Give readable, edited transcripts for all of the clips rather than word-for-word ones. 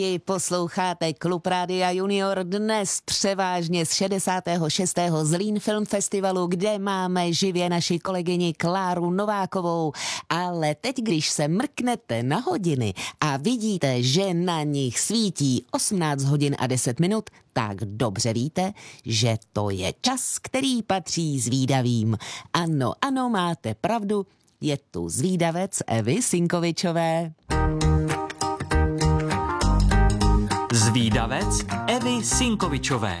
Posloucháte Klub Rádia Junior dnes převážně z 66. Zlín Film Festivalu, kde máme živě naši kolegyni Kláru Novákovou. Ale teď, když se mrknete na hodiny a vidíte, že na nich svítí 18 hodin a 10 minut, tak dobře víte, že to je čas, který patří zvídavým. Ano, máte pravdu, je tu zvídavec Evy Sinkovičové. Zvídavec Evy Sinkovičové.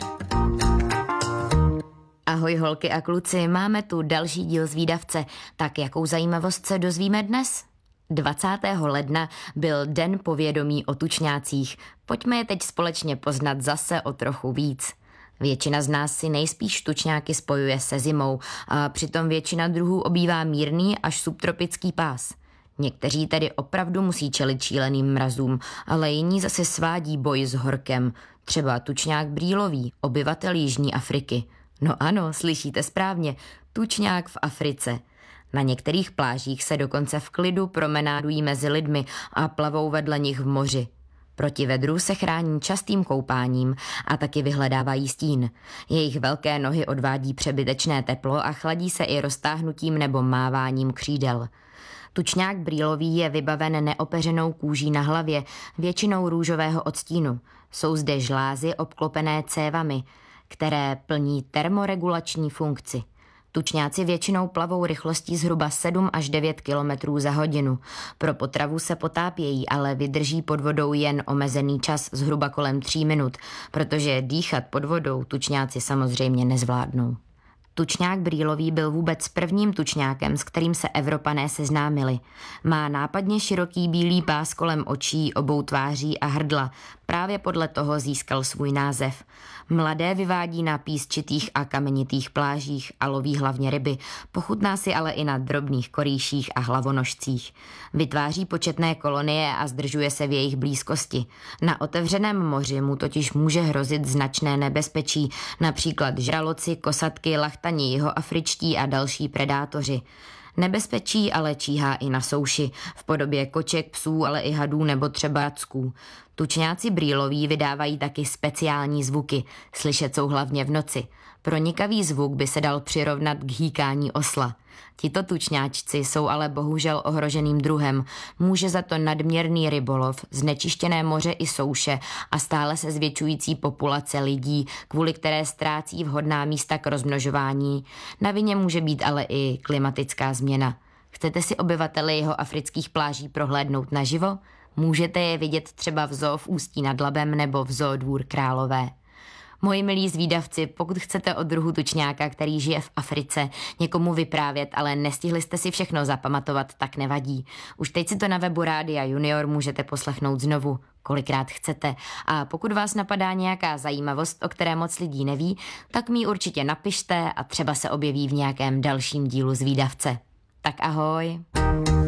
Ahoj holky a kluci, máme tu další díl Zvídavce. Tak jakou zajímavost se dozvíme dnes? 20. ledna byl Den povědomí o tučňácích. Pojďme je teď společně poznat zase o trochu víc. Většina z nás si nejspíš tučňáky spojuje se zimou a přitom většina druhů obývá mírný až subtropický pás. Někteří tedy opravdu musí čelit šíleným mrazům, ale jiní zase svádí boj s horkem. Třeba tučňák brýlový, obyvatel Jižní Afriky. No ano, slyšíte správně, tučňák v Africe. Na některých plážích se dokonce v klidu promenádují mezi lidmi a plavou vedle nich v moři. Proti vedru se chrání častým koupáním a taky vyhledávají stín. Jejich velké nohy odvádí přebytečné teplo a chladí se i roztáhnutím nebo máváním křídel. Tučňák brýlový je vybaven neopeřenou kůží na hlavě, většinou růžového odstínu. Jsou zde žlázy obklopené cévami, které plní termoregulační funkci. Tučňáci většinou plavou rychlostí zhruba 7 až 9 km za hodinu. Pro potravu se potápějí, ale vydrží pod vodou jen omezený čas, zhruba kolem 3 minut, protože dýchat pod vodou tučňáci samozřejmě nezvládnou. Tučňák brýlový byl vůbec prvním tučňákem, s kterým se Evropané seznámili. Má nápadně široký bílý pás kolem očí, obou tváří a hrdla. Právě podle toho získal svůj název. Mladé vyvádí na písčitých a kamenitých plážích a loví hlavně ryby. Pochutná si ale i na drobných korýších a hlavonožcích. Vytváří početné kolonie a zdržuje se v jejich blízkosti. Na otevřeném moři mu totiž může hrozit značné nebezpečí, například žraloci, kosatky, lachtani jihoafričtí a další predátoři. Nebezpečí ale číhá i na souši, v podobě koček, psů, ale i hadů nebo třeba racků. Tučňáci brýloví vydávají taky speciální zvuky, slyšet jsou hlavně v noci. Pronikavý zvuk by se dal přirovnat k hýkání osla. Tito tučňáčci jsou ale bohužel ohroženým druhem. Může za to nadměrný rybolov, znečištěné moře i souše a stále se zvětšující populace lidí, kvůli které ztrácí vhodná místa k rozmnožování. Na vině může být ale i klimatická změna. Chcete si obyvatele jihoafrických pláží prohlédnout naživo? Můžete je vidět třeba v zoo v Ústí nad Labem nebo v zoo Dvůr Králové. Moji milí zvídavci, pokud chcete o druhu tučňáka, který žije v Africe, někomu vyprávět, ale nestihli jste si všechno zapamatovat, tak nevadí. Už teď si to na webu Rádia Junior můžete poslechnout znovu, kolikrát chcete. A pokud vás napadá nějaká zajímavost, o které moc lidí neví, tak mi ji určitě napište a třeba se objeví v nějakém dalším dílu Zvídavce. Tak ahoj.